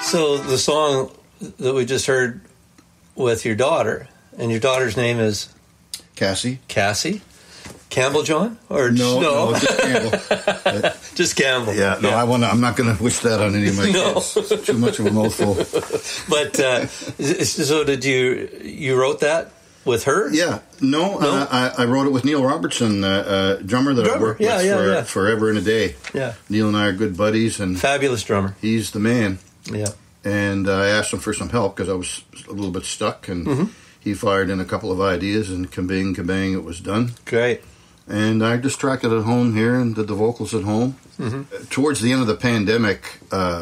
So the song that we just heard with your daughter, and your daughter's name is Cassie. Campbell John? Or no, just Campbell. Just Campbell. Yeah, no, yeah. I'm not going to wish that on any of my kids. It's too much of a mouthful. But so did you wrote that with her? Yeah, no? I wrote it with Neil Robertson, drummer that I worked with forever and a day. Yeah, Neil and I are good buddies, and fabulous drummer. He's the man. Yeah, and I asked him for some help because I was a little bit stuck, and he fired in a couple of ideas, and kabang, it was done. Great. And I just tracked it at home here and did the vocals at home. Towards the end of the pandemic,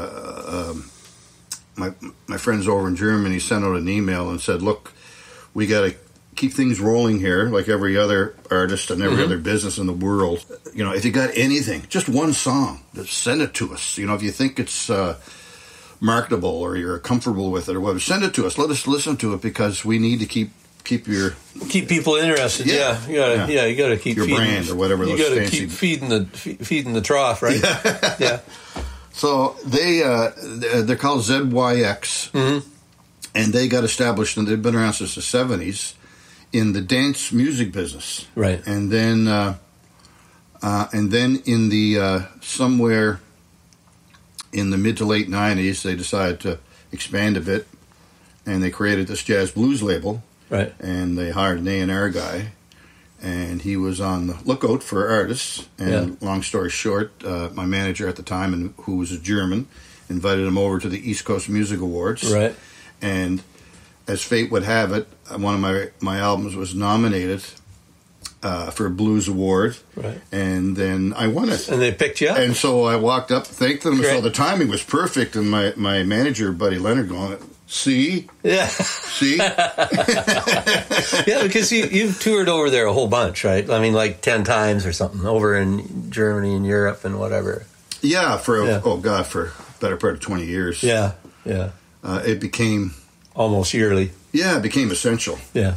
my friends over in Germany sent out an email and said, look, we got to keep things rolling here like every other artist and every other business in the world. You know, if you got anything, just one song, just send it to us. You know, if you think it's marketable or you're comfortable with it or whatever, send it to us. Let us listen to it because we need to keep people interested. Yeah, you got to keep your feeding, brand or whatever. You got to keep feeding the trough, right? Yeah. So they're called ZYX, and they got established, and they've been around since the 70s in the dance music business, right? And then in the somewhere in the mid to late 90s, they decided to expand a bit, and they created this jazz blues label. Right. And they hired an A&R guy, and he was on the lookout for artists. And long story short, my manager at the time, who was a German, invited him over to the East Coast Music Awards. Right. And as fate would have it, one of my albums was nominated for a blues award. Right. And then I won it. And they picked you up. And so I walked up, thanked them. Great. So the timing was perfect. And my manager, Buddy Leonard, going, see? Yeah. See? Yeah, because you've toured over there a whole bunch, right? I mean, like 10 times or something, over in Germany and Europe and whatever. Yeah, for better part of 20 years. Yeah. It became... almost yearly. Yeah, it became essential. Yeah.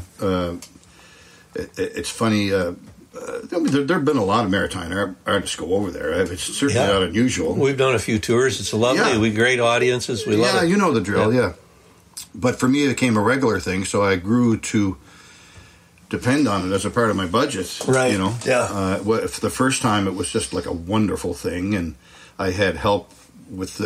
It's funny... there have been a lot of maritime artists go over there. It's certainly not unusual. We've done a few tours. It's lovely. We great audiences. We love it. Yeah, you know the drill, yeah. But for me, it became a regular thing, so I grew to depend on it as a part of my budget. Right. You know? Yeah. For the first time, it was just like a wonderful thing, and I had help with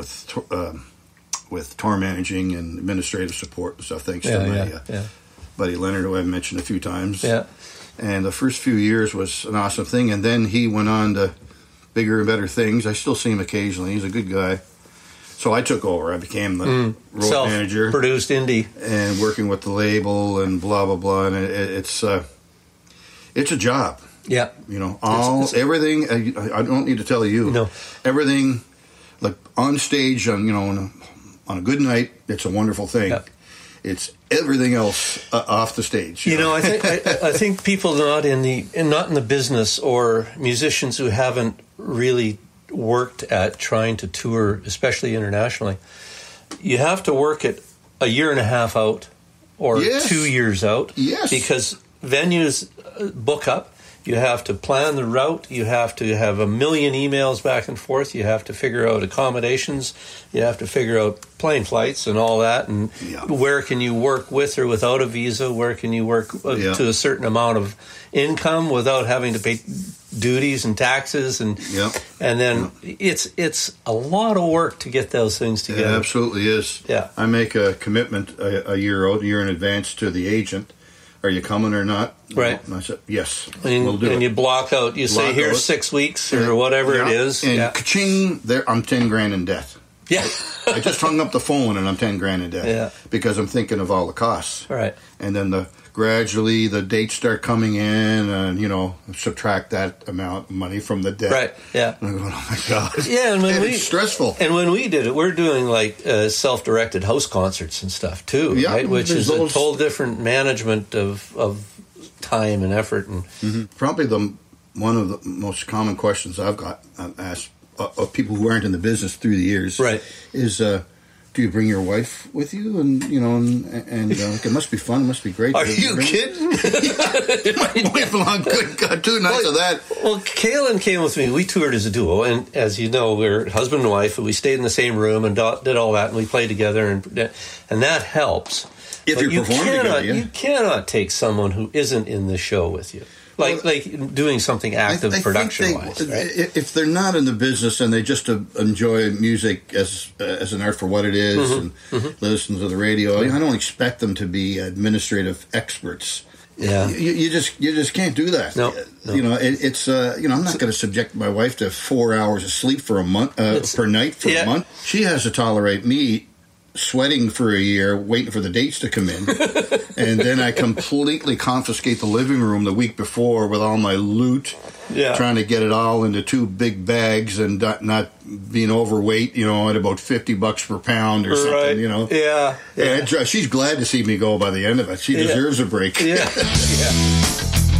tour managing and administrative support and stuff, thanks to my buddy Leonard, who I've mentioned a few times. Yeah. And the first few years was an awesome thing, and then he went on to bigger and better things. I still see him occasionally. He's a good guy. So I took over. I became the road manager. Self-produced indie. And working with the label and blah, blah, blah. And it's a job. Yeah. You know, everything, I don't need to tell you. No. Everything, like on stage, on a good night, it's a wonderful thing. Yeah. It's everything else off the stage. You know, I think people not in the business or musicians who haven't really worked at trying to tour, especially internationally, you have to work it a year and a half out or 2 years out. Yes. Because venues book up. You have to plan the route. You have to have a million emails back and forth. You have to figure out accommodations. You have to figure out plane flights and all that. And where can you work with or without a visa? Where can you work to a certain amount of income without having to pay duties and taxes? And then it's a lot of work to get those things together. It absolutely is. Yeah. I make a commitment a year in advance to the agent. Are you coming or not? Right. And I said, yes, we'll do it. And you block out, say, here's 6 weeks or whatever it is. And ka-ching, I'm 10 grand in debt. Yeah. I just hung up the phone and I'm 10 grand in debt because I'm thinking of all the costs. Right. And then gradually the dates start coming in and, subtract that amount of money from the debt. Right, yeah. And I'm going, oh my God. Yeah, and it's stressful. And when we did it, we're doing like self-directed house concerts and stuff too, right? Which is a whole different management of time and effort. And probably one of the most common questions I've asked of people who aren't in the business through the years is, do you bring your wife with you? And it must be fun. It must be great. Are you kidding? My wife along, good God, 2 nights of that. Well, Kaylin came with me. We toured as a duo, and as you know, we're husband and wife, and we stayed in the same room and did all that, and we played together, and that helps. If you perform together, yeah. You cannot take someone who isn't in the show with you. Like doing something active production-wise, right? If they're not in the business and they just enjoy music as an art for what it is and listen to the radio, I don't expect them to be administrative experts. Yeah, you just can't do that. No. It's I'm not going to subject my wife to 4 hours of sleep for a month per night for a month. She has to tolerate me sweating for a year, waiting for the dates to come in, and then I completely confiscate the living room the week before with all my loot, trying to get it all into 2 big bags and not being overweight, at about $50 per pound or something, Yeah. And she's glad to see me go by the end of it. She deserves a break. Yeah.